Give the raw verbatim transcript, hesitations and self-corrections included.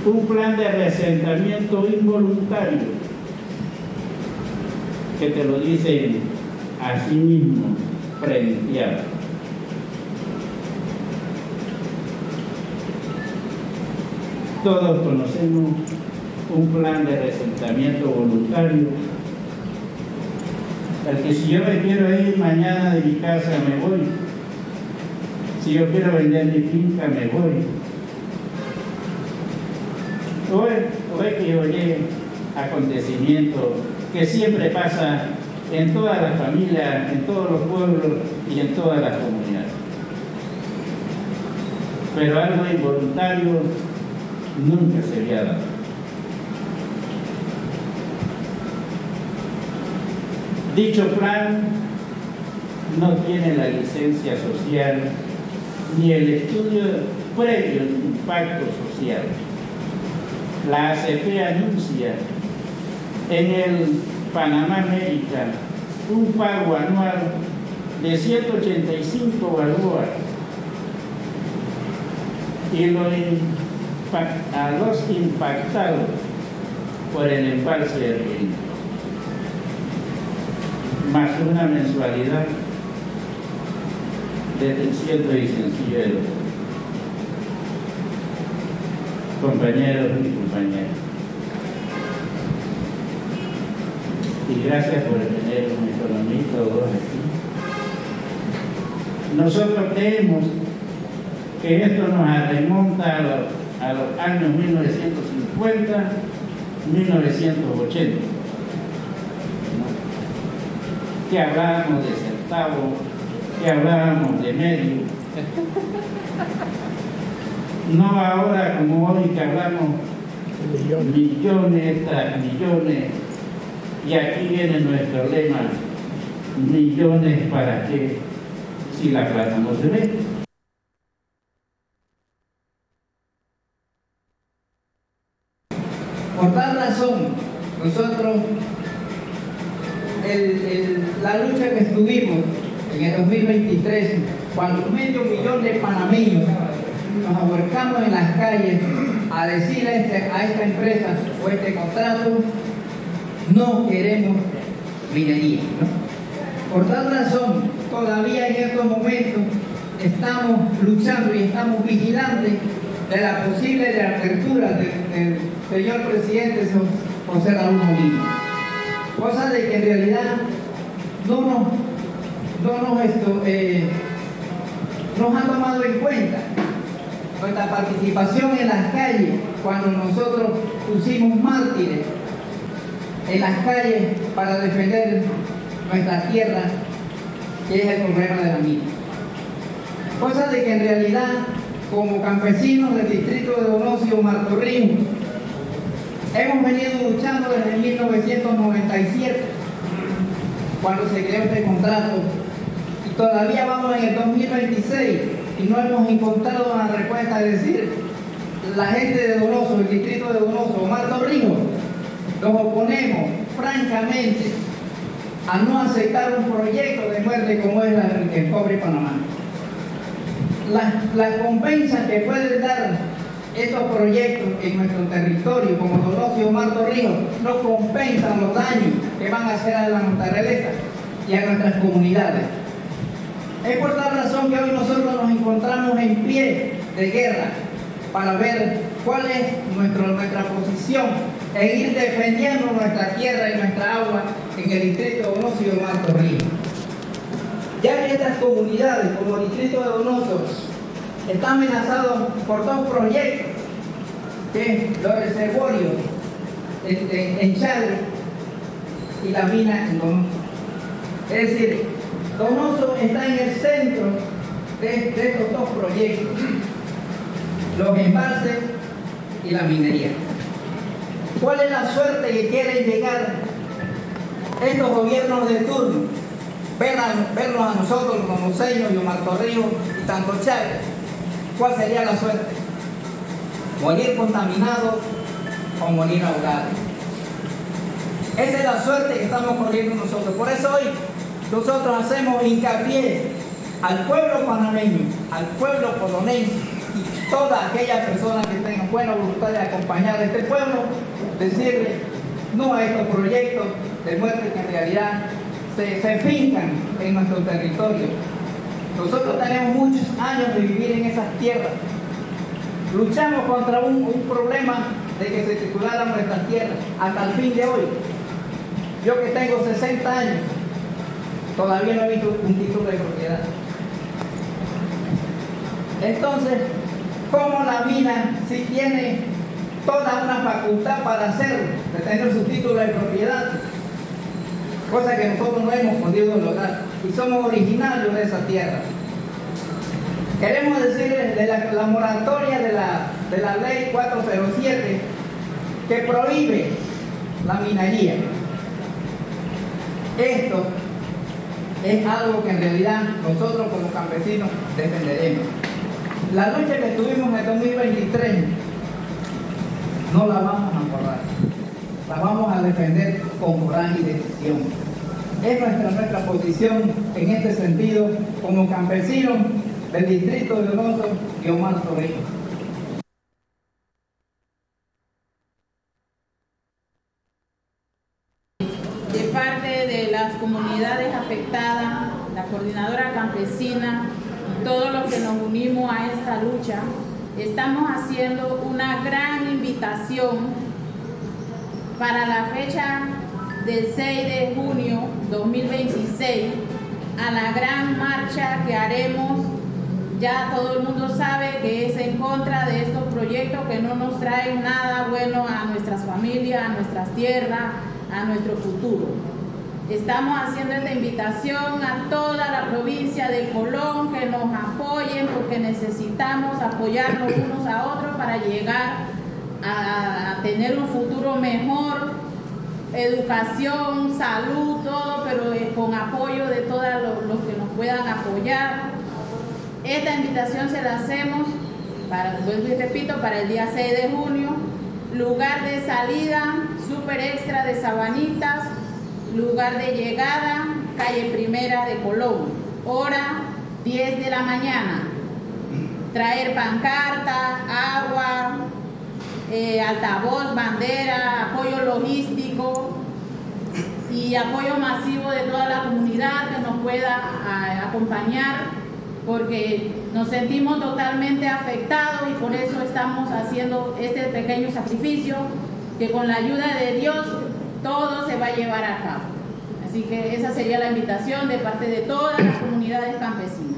un plan de reasentamiento involuntario, que te lo dicen a sí mismo, preventeado. Todos conocemos un plan de reasentamiento voluntario, al que si yo me quiero ir mañana de mi casa me voy, si yo quiero vender mi finca me voy. Hoy, hoy que oye acontecimientos que siempre pasa en todas las familias, en todos los pueblos y en todas las comunidades. Pero algo involuntario nunca se había dado. Dicho plan no tiene la licencia social ni el estudio previo de impacto social. La A C P anuncia en el Panamá América un pago anual de ciento ochenta y cinco balboas y lo a los impactados por el embalse del río, más una mensualidad de trescientos y sencillo euros. Compañeros y compañeras, y gracias por tener un economista o dos aquí. Nosotros creemos que esto nos remonta a los, a los años mil novecientos cincuenta, mil novecientos ochenta, ¿no? Que hablábamos de centavos, que hablábamos de medio. No ahora como hoy que hablamos millones, millones tras millones, y aquí viene nuestro lema: millones para qué si la plata no se ve. Por tal razón, nosotros, el, el, la lucha que estuvimos en el dos mil veintitrés, cuando medio millón de panameños nos abarcamos en las calles a decirle a, este, a esta empresa o este contrato: no queremos minería, ¿no? Por tal razón, todavía en estos momentos estamos luchando y estamos vigilantes de la posible reapertura del, del señor presidente José Raúl Molina. Cosa de que en realidad no nos, no nos, esto, eh, nos han tomado en cuenta nuestra participación en las calles cuando nosotros pusimos mártires en las calles para defender nuestra tierra, que es el problema de la mina. Cosa de que en realidad, como campesinos del distrito de Donoso, Martorrijos, hemos venido luchando desde mil novecientos noventa y siete, cuando se creó este contrato, y todavía vamos en el dos mil veintiséis y no hemos encontrado una respuesta. Es decir, la gente de Donoso, el distrito de Donoso, Martorrijos, nos oponemos francamente a no aceptar un proyecto de muerte como es la, el Cobre Panamá. Las la compensas que pueden dar estos proyectos en nuestro territorio, como Donoso y Martorrijos, no compensan los daños que van a hacer a la naturaleza y a nuestras comunidades. Es por tal razón que hoy nosotros nos encontramos en pie de guerra para ver cuál es nuestro, nuestra posición en ir defendiendo nuestra tierra y nuestra agua en el distrito de Donoso y Martorrijos. Ya que estas comunidades, como el distrito de Donoso, están amenazados por dos proyectos, que es los reservorios en, en, en Chagre y la mina en Donoso. Es decir, Donoso está en el centro de, de estos dos proyectos, los embalses y la minería. ¿Cuál es la suerte que quieren llegar estos gobiernos de turno? Ver a, vernos a nosotros, los donoseños y Martorrijos y tanto Chagre. ¿Cuál sería la suerte? Morir contaminados o morir ahogados. Esa es la suerte que estamos corriendo nosotros. Por eso hoy nosotros hacemos hincapié al pueblo panameño, al pueblo poloneño y todas aquellas personas que tengan buena voluntad de acompañar a este pueblo, decirle no a estos proyectos de muerte que en realidad se, se fincan en nuestro territorio. Nosotros tenemos muchos años de vivir en esas tierras. Luchamos contra un, un problema de que se titularan nuestras tierras hasta el fin de hoy. Yo que tengo sesenta años, todavía no he visto un título de propiedad. Entonces, ¿cómo la mina, si tiene toda una facultad para hacerlo, de tener su título de propiedad? Cosa que nosotros no hemos podido lograr y somos originarios de esa tierra. Queremos decirles de la, la moratoria de la, de la ley cuatrocientos siete que prohíbe la minería. Esto es algo que en realidad nosotros como campesinos defenderemos. La lucha que tuvimos en el dos mil veintitrés no la vamos a borrar, la vamos a defender con coraje y decisión. Es nuestra, nuestra posición en este sentido como campesinos del distrito de Donoso y Omar Torrijos. De parte de las comunidades afectadas, la coordinadora campesina, todos los que nos unimos a esta lucha, estamos haciendo una gran invitación para la fecha del seis de junio dos mil veintiséis a la gran marcha que haremos. Ya todo el mundo sabe que es en contra de estos proyectos que no nos traen nada bueno a nuestras familias, a nuestras tierras, a nuestro futuro. Estamos haciendo esta invitación a toda la provincia de Colón que nos apoyen porque necesitamos apoyarnos unos a otros para llegar a, a tener un futuro mejor, educación, salud, todo, pero eh, con apoyo de todos los, los que nos puedan apoyar. Esta invitación se la hacemos, para, vuelvo y repito, para el día seis de junio, lugar de salida, Super Extra de Sabanitas, lugar de llegada, calle Primera de Colón, hora diez de la mañana. Traer pancarta, agua, eh, altavoz, bandera, apoyo logístico y apoyo masivo de toda la comunidad que nos pueda a, acompañar, porque nos sentimos totalmente afectados y por eso estamos haciendo este pequeño sacrificio que con la ayuda de Dios todo se va a llevar a cabo. Así que esa sería la invitación de parte de todas las comunidades campesinas.